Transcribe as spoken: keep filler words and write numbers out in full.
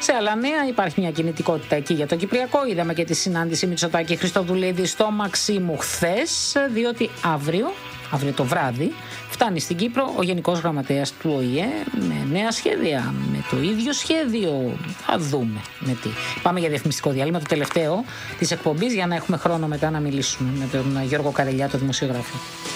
Σε άλλα νέα, υπάρχει μια κινητικότητα εκεί για το Κυπριακό. Είδαμε και τη συνάντηση Μητσοτάκη-Χριστοδουλίδη στο Μαξίμου χθες, διότι αύριο, αύριο το βράδυ, φτάνει στην Κύπρο ο Γενικός Γραμματέας του Ο Η Ε με νέα σχέδια, με το ίδιο σχέδιο. Θα δούμε με τι. Πάμε για διαφημιστικό διάλειμμα, το τελευταίο της εκπομπής, για να έχουμε χρόνο μετά να μιλήσουμε με τον Γιώργο Καρελιά, τον δημοσιογράφο.